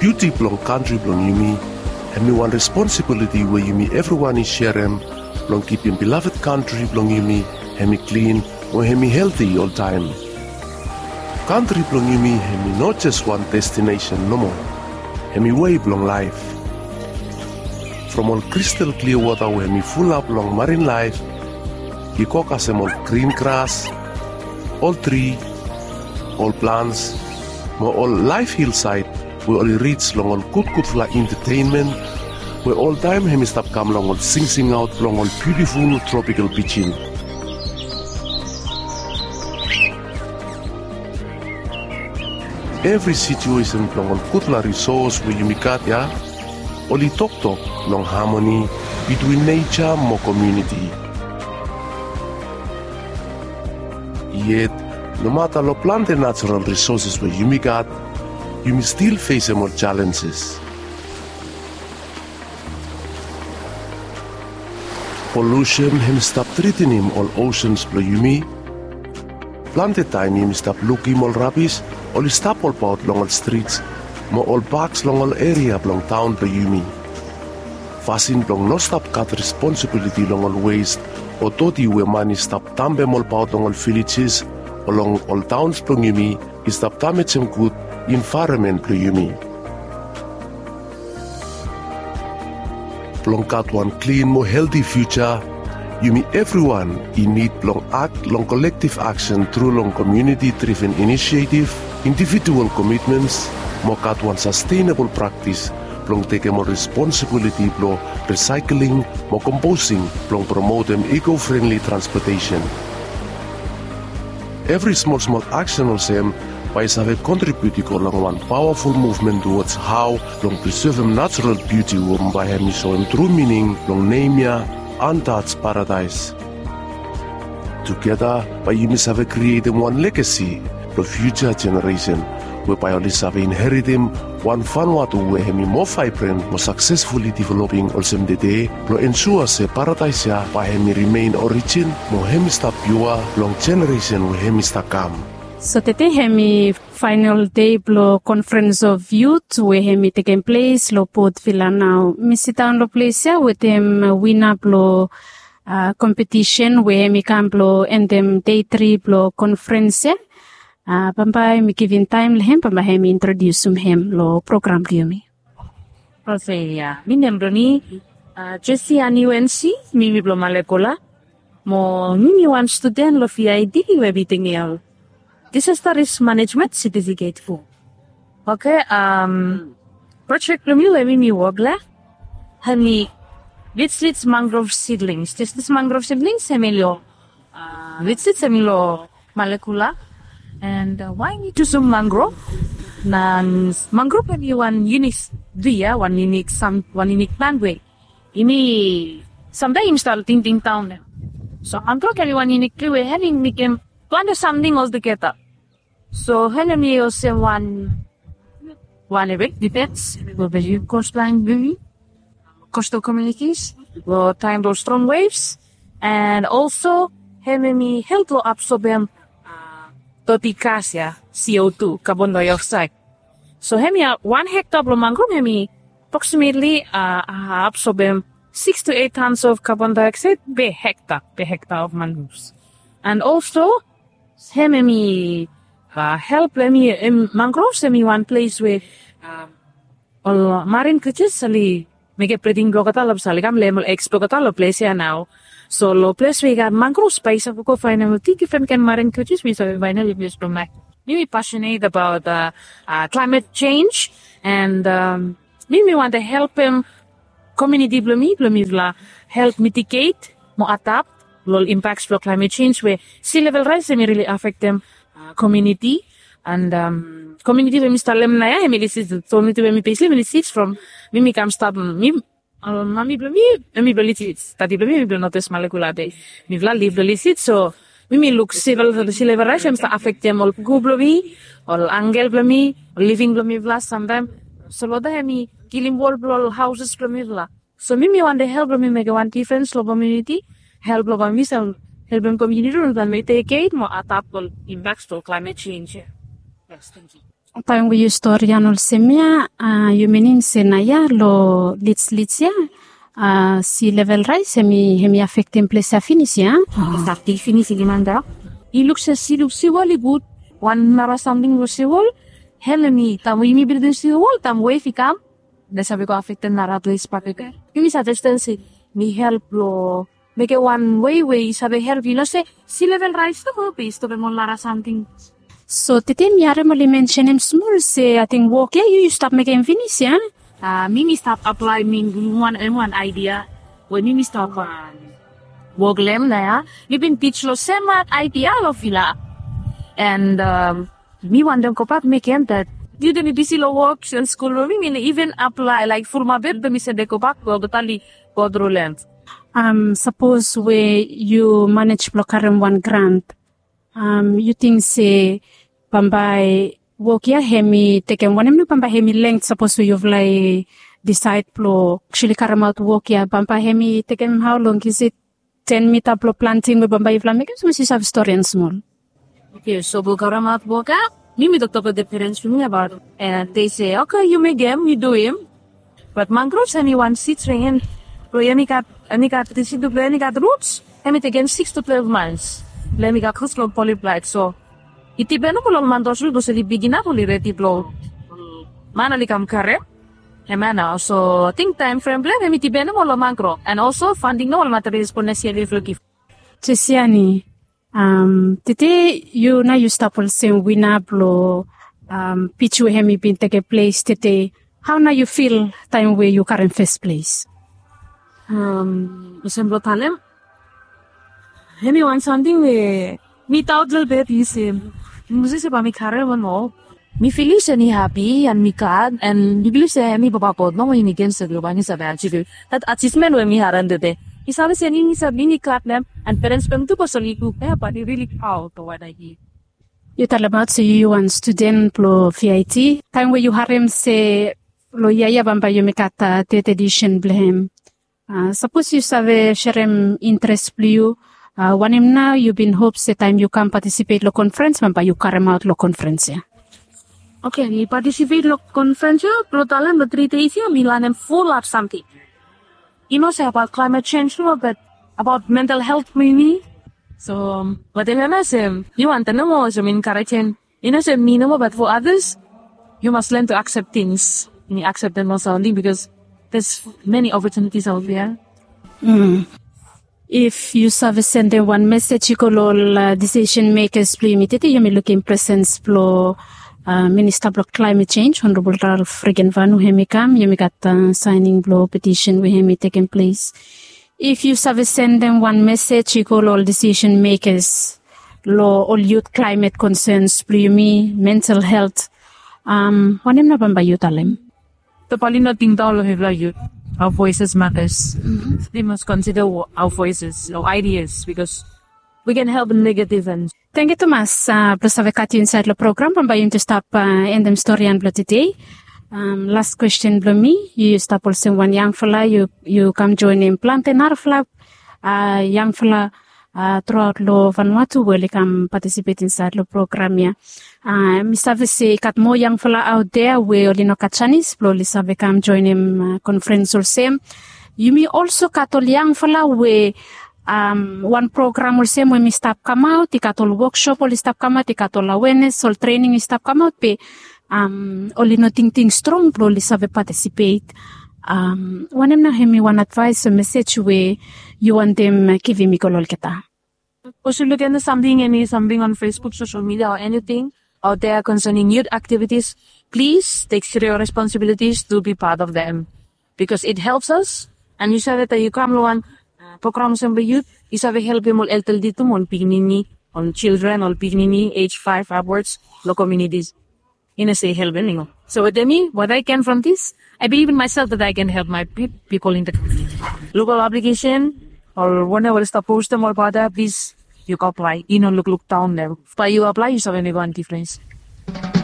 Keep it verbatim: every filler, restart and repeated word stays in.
beauty belong country belong yumi. Hemi one responsibility where yumi everyone is sharing belong keeping beloved country belong yumi. Hemi clean or hemi healthy all time. Country belong yumi hemi not just one destination no more. Hemi way belong life. From all crystal clear water where hemi full up long marine life. He cook us all green grass, all tree, all plants, more all life hillside. We all reach long all good good for entertainment. We all time hemi stop come long all sing sing out long all beautiful tropical beaching. Every situation long all good la resource we you got ya. Only talk talk long harmony between nature and community. Yet, no matter lo plant and natural resources where you got, you may still face more challenges. Pollution him stop treating him all oceans blow yumi. Planted time him stop looking all rubbish, all stop all out long all streets, mo all parks long all area long town blow yumi. Fasin long no stop cut responsibility long all waste, or toti where money stop tambe all out long all villages, along all towns blow yumi, is stop damage some good environment blow yumi. Long cut one clean, more healthy future. You mean everyone in need long act, long collective action through long community-driven initiative, individual commitments, more cut one sustainable practice, long take more responsibility, long recycling, more composting, long promote them eco-friendly transportation. Every small small action of them by have contributed along one powerful movement towards how long preserve natural beauty um by having so true meaning long name ya untouched paradise. Together by you must have created one legacy for future generation whereby all have inherited one Vanuatu where hemi more vibrant, more successfully developing also the day to ensure se paradise ya by hemi remain origin more hemi sta pure long generation where hemi sta come. So today hemi final day blo conference of youth where hemi taking place lo Port Vila now. Mi sit down lo place ya with them win up lo uh, competition where hemi come blo and them day three blo conference ya. Uh, Pampai mi giving time lehem pampai hemi introduce um hem lo program liumi. Okay, ya. Mi nembro ni uh, Jessie an U N C mi mi blo malekola. Mo mi one student lo V I D we biting ya. Disaster risk management certificate po. Okay, um, project kami lemi mi wagla. Hani, visit mangrove seedlings. This this mangrove seedlings semilo. Uh, visit semilo malekula. And uh, why need to some mangrove? Nan mangrove kami one unique dia, one unique some one unique plant way. Ini someday install ting ting town. So mangrove kami one unique way. Having became plant something else together. So, hello me also one, one event depends. Will be coastline movie, coastal communities, will time those strong waves, and also hello me help to absorb uh, toticasia C O two, carbon dioxide. So, hello one hectare of mangrove hello approximately uh, absorb six to eight tons of carbon dioxide per hectare, per hectare of mangroves, and also hello me. Uh, help me in mangroves me one place where um, all marine creatures sali make breeding go kata lab sali kam lemel explore kata lo place ya now. So lo place we got mangrove space of go find out different can marine creatures we so finally we from like me passionate about uh, uh, climate change and um, me want to help him community blomi blomi vla help mitigate mo adapt lo impacts for climate change where sea level rise me really affect them. Uh, community and um, community when we start them na ya, me this so me to me basically me seeds from me me come start me uh, mami blami me blami seeds tadi blami me blami notice molecular day me vla leave the seeds so me me look several sea level rise me start affect them all go blami all angle blami living blami vla sometimes so lo da me killing wall blow houses blami vla so me me want to help me make one difference lo community help lo blami so help them community and then mitigate more adaptable impacts to climate change. Yes, thank you. Time we historian ol semia, uh, you meaning senaya lo lits lits ya, uh, si level rise hemi hemi affecting place ya finish ya. Exactly, finish limanda. Iluk sa siluk siwal ibut. One nara something lo siwal. Helemi, tamu imi building siwal, tamu way fikam. Nasabi ko affected nara place pa kaya. Yung suggestions ni help lo. Make it one way way sabi help you know say si level rise to ho base to be mo lara something. So titin yare mo li mention him small say I think work yeah you stop making finish ya. Uh, Mimi stop apply mean one and one idea. When Mimi stop uh, work lem na ya, you been teach lo same idea lo fila. And um, me want them ko pa make him that you didn't busy lo works in school lo me even apply like for my bed me said ko pa ko totally kodro length. Um, suppose where you manage blockaren one grant, um, you think say, pambay work ya hemi taken one em pambay hemi length. Suppose you've like decide plo actually karam out work ya pambay hemi taken how long is it? Ten meter plo planting with pambay flam make some is have story and small. Okay, so karam out work ya. Mimi talk to the parents for me about it. And they say, okay, you make him, you do him, but mangroves anyone sits in. So, yami kat, ani kat, tisi to play, ani kat roots, yami taken six to twelve months. Lemi kat kuslo polyplied. So, iti beno ko lang mandosul do sa libigin na ko li reti plo. Mana li kam kare, hemana. So, think time frame plan, yami ti beno ko lang mangro. And also, funding no, materials po na siya li flukif. Chesiani, um, tite, you na you stop all same winablo, um, pichu hemi bin take a place tite. How na you feel time where you current first place? Um, December talem. Hemi want something we meet out little bit. He said, "Muzi se pa mi kare one mo. Mi feel is any happy and mi kad and mi believe say mi papa pod no mo ini against the global is a bad achieve. That achievement we mi haran dete. He sabi say ni sa mini clap them and parents pem tu pasali ku kaya pa ni really proud to what I hear." You tell about say you one student plo V I T time where you harem say lo yaya bamba you make at third edition blame. Uh, suppose you have share interest you. Uh, one him now you been hopes the time you can participate lo conference, but you carry out lo conference. Yeah. Okay, we participate lo conference. Pro talent lo three days here, Milan and full of something. You know, say about climate change, no, but about mental health maybe. So, um, what I say, you want to know, so mean encouraging. You know, say me no, but for others, you must learn to accept things. You accept them also only because there's many opportunities out there. Mm. If you have send them one message, you call all uh, decision makers, please, you may look in presence, plo, uh, Minister of Climate Change, Honorable Ralph Regenvanu, Hemikam, you may got uh, signing blow petition with him taking place. If you have send them one message, you call all decision makers, law, all youth climate concerns, please, me, mental health, um, one em na bamba youth alem. The Palino think all of you. Our voices matters. Mm-hmm. They must consider our voices, our ideas, because we can help in negative and. Thank you, Thomas. Uh, plus have cut you inside the program. I'm going to stop uh, end them story and today. Um, last question, below me. You stop also one young fella. You you come join in plant another fella. Uh, young fella. Uh, throughout lo Vanuatu will come participate inside the program. Yeah. Uh, Mister say kat more young fella out there where you know Kachanis, slowly save come join him uh, conference or same. You may also kat all young fella where um one program or same when me stop come out, the kat all workshop all stop come out, the kat all awareness, all training stop come out. Pe um only no think think strong, slowly save participate. Um, one em na hemi one advice or message where you want them uh, give me kolol kita. Also look at something any something on Facebook, social media or anything out there concerning youth activities. Please take your responsibilities to be part of them because it helps us. And you said that you come one program some youth, you said help them all eltel dito on pignini, on children, on pignini, age five upwards, low communities. In a say help anyone. So with me, what I can from this, I believe in myself that I can help my pe- people in the local application or whenever it's post them or bother, please you can apply. You know, look look down there. But you apply, you have any one difference.